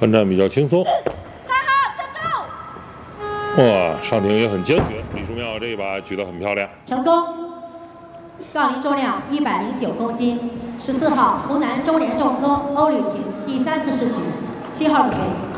反战比较轻松。 站好，站住！ 哇，上庭也很坚决，李书妙这一把举得很漂亮。 成功。杠铃重量109公斤，14号湖南中联重科欧律廷第3次试举，7号准备。